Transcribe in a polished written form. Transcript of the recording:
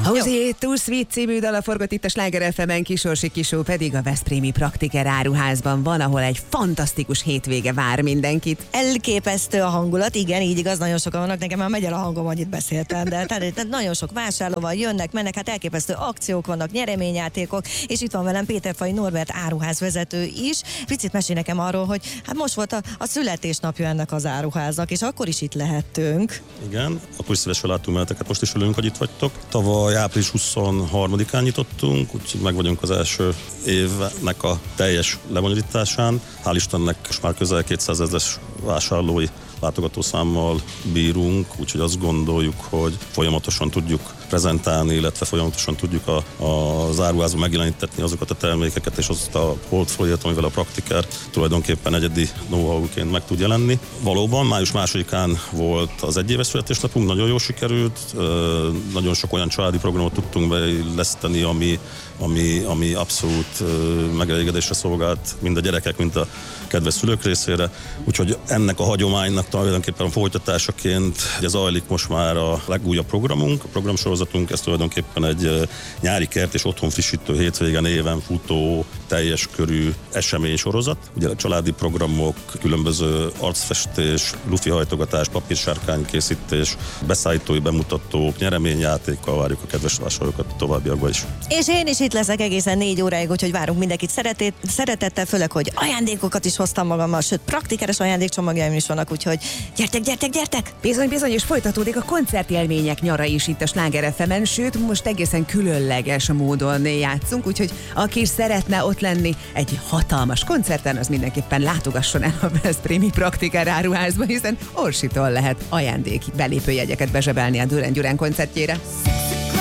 Hozé, Too Sweet című dala forgott itt a Sláger FM-en, Kisorsi Kisó pedig a veszprémi Praktiker áruházban van, ahol egy fantasztikus hétvége vár mindenkit. Elképesztő a hangulat, igen, így igaz, nagyon sokan vannak, nekem már megy el a hangom, hogy itt beszéltem, de tehát nagyon sok vásárlóval jönnek, mennek, hát elképesztő akciók vannak, nyereményjátékok, és itt van velem Péterfai Norbert áruházvezető is. Picit mesél nekem arról, hogy hát most volt a születésnapja ennek az áruháznak, és akkor is itt lehettünk. Igen, akkor is szívesen láttunk meneteket, most is ülünk, hogy itt vagytok. Tavaly április 23-án nyitottunk, úgyhogy meg vagyunk az első évnek a teljes lebonyolításán. Hál' Istennek most már közel 200 000 vásárlói látogatószámmal bírunk, úgyhogy azt gondoljuk, hogy folyamatosan tudjuk prezentálni, illetve folyamatosan tudjuk az áruházban megjelenítetni azokat a termékeket és azt a portfóliót, amivel a Praktiker tulajdonképpen egyedi know-how-ként meg tud jelenni. Valóban május 2-án volt az egyéves születésnapunk, nagyon jól sikerült, nagyon sok olyan családi programot tudtunk beilleszteni, ami abszolút megelégedésre szolgált mind a gyerekek, mind a kedves szülők részére. Úgyhogy ennek a hagyománynak tulajdonképpen folytatásaként zajlik most már a legújabb programunk, a programsorozatunk, ez tulajdonképpen egy nyári kert és otthon frissítő hétvégen éven futó teljes körű eseménysorozat. Ugye a családi programok, különböző arcfestés, lufihajtogatás, papírsárkány készítés, beszállítói bemutatók, nyereményjátékkal várjuk a kedves vásárlókat továbbiakban is. És én is itt leszek egészen 4 óráig, úgyhogy várunk mindenkit szeretettel, főleg, hogy ajándékokat is hoztam magammal, sőt, praktikeres ajándékcsomagjaim is vannak, úgyhogy gyertek! Bizony, és folytatódik a koncertélmények nyara is itt a Sláger FM-en, sőt, most egészen különleges módon játszunk, úgyhogy aki szeretne ott lenni egy hatalmas koncerten, az mindenképpen látogasson el a veszprémi Praktiker áruházba, hiszen Orsitól lehet ajándék belépőjegyeket bezsebelni a Dőren Gyurán koncertjére.